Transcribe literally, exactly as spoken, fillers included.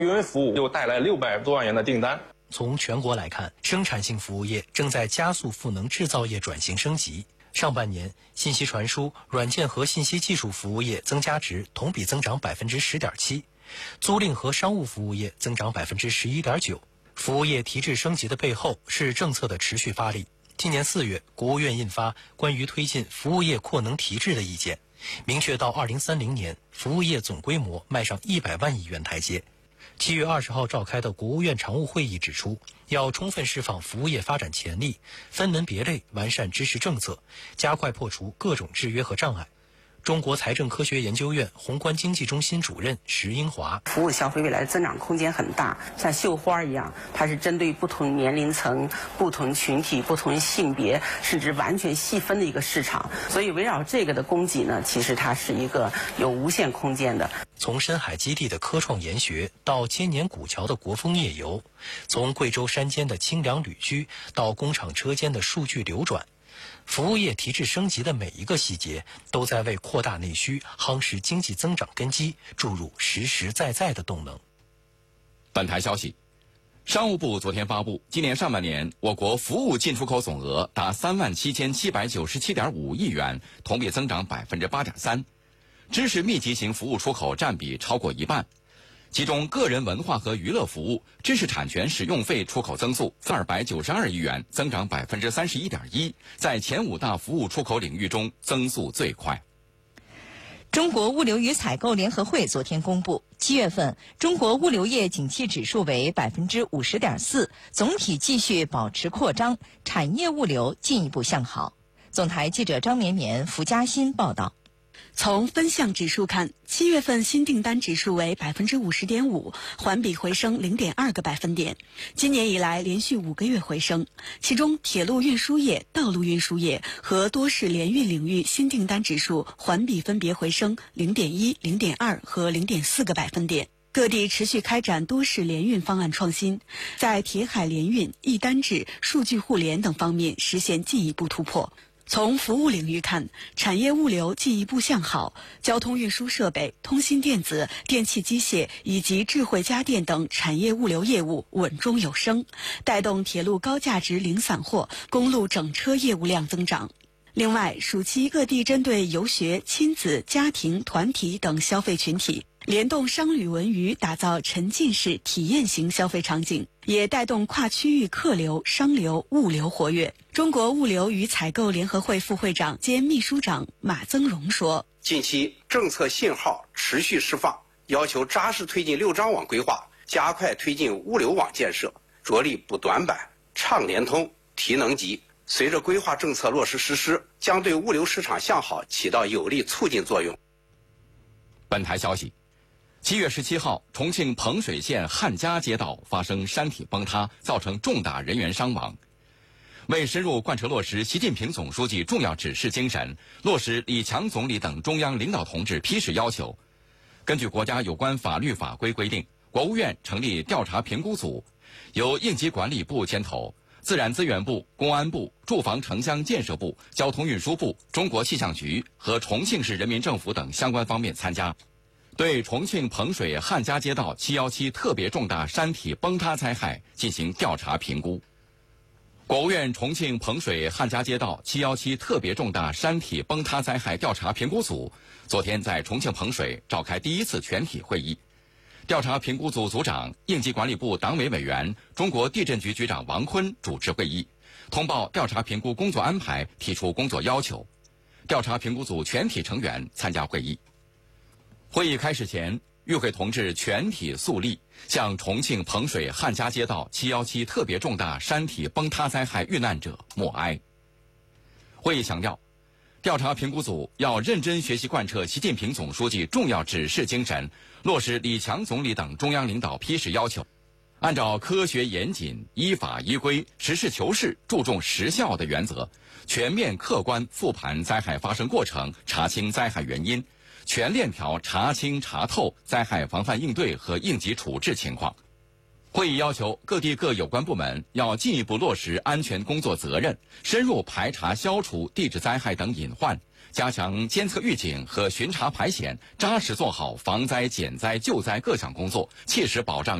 渔文服务又带来六百多万元的订单。 从全国来看，生产性服务业正在加速赋能制造业转型升级。上半年，信息传输、软件和信息技术服务业增加值同比增长百分之十点七，租赁和商务服务业增长百分之十一点九。服务业提质升级的背后是政策的持续发力。今年四月，国务院印发关于推进服务业扩能提质的意见，明确到二零三零年，服务业总规模迈上一百万亿元台阶。七月二十号召开的国务院常务会议指出，要充分释放服务业发展潜力，分门别类完善支持政策，加快破除各种制约和障碍。中国财政科学研究院宏观经济中心主任石英华： 服务消费未来的增长空间很大，像绣花一样，它是针对不同年龄层、不同群体、不同性别，甚至完全细分的一个市场。所以围绕这个的供给呢，其实它是一个有无限空间的。 从深海基地的科创研学到千年古桥的国风夜游，从贵州山间的清凉旅居到工厂车间的数据流转，服务业提质升级的每一个细节都在为扩大内需、夯实经济增长根基注入实实在在的动能。 本台消息，商务部昨天发布，今年上半年我国服务进出口总额达三万七千七百九十七点五亿元，同比增长百分之八点三。知识密集型服务出口占比超过一半，其中个人文化和娱乐服务、知识产权使用费出口增速二百九十二亿元，增长百分之三十一点一，在前五大服务出口领域中增速最快。 中国物流与采购联合会昨天公布，七月份中国物流业景气指数为百分之五十点四，总体继续保持扩张，产业物流进一步向好。总台记者张绵绵、福嘉欣报道。 从分项指数看，七月份新订单指数为百分之五十点五，环比回升零点二个百分点，今年以来连续五个月回升。其中，铁路运输业、道路运输业和多式联运领域新订单指数环比分别回升零点一、零点二和零点四个百分点。各地持续开展多式联运方案创新，在铁海联运、一单制、数据互联等方面实现进一步突破。从服务领域看，产业物流进一步向好，交通运输设备、通信电子、电气机械以及智慧家电等产业物流业务稳中有升，带动铁路高价值零散货、公路整车业务量增长。另外，暑期各地针对游学、亲子、家庭、团体等消费群体，联动商旅文娱，打造沉浸式体验型消费场景，也带动跨区域客流、商流、物流活跃。中国物流与采购联合会副会长兼秘书长马增荣说： 近期政策信号持续释放，要求扎实推进六张网规划，加快推进物流网建设，着力补短板、畅联通、提能级。随着规划政策落实实施，将对物流市场向好起到有力促进作用。 本台消息，七月十七号，重庆彭水县汉家街道发生山体崩塌，造成重大人员伤亡。为深入贯彻落实习近平总书记重要指示精神，落实李强总理等中央领导同志批示要求，根据国家有关法律法规规定，国务院成立调查评估组，由应急管理部牵头，自然资源部、公安部、住房城乡建设部、交通运输部、中国气象局和重庆市人民政府等相关方面参加，对重庆彭水汉家街道七一七特别重大山体崩塌灾害进行调查评估。国务院重庆彭水汉家街道七一七特别重大山体崩塌灾害调查评估组昨天在重庆彭水召开第一次全体会议。调查评估组组长、应急管理部党委委员、中国地震局局长王坤主持会议，通报调查评估工作安排，提出工作要求。调查评估组全体成员参加会议。会议开始前，与会同志全体肃立，向重庆彭水汉家街道七一七特别重大山体崩塌灾害遇难者默哀。会议强调，调查评估组要认真学习贯彻习近平总书记重要指示精神，落实李强总理等中央领导批示要求，按照科学严谨、依法依规、实事求是、注重实效的原则，全面客观复盘灾害发生过程，查清灾害原因，全链条查清查透灾害防范应对和应急处置情况。 会议要求各地各有关部门要进一步落实安全工作责任，深入排查消除地质灾害等隐患，加强监测预警和巡查排险，扎实做好防灾、减灾、救灾各项工作，切实保障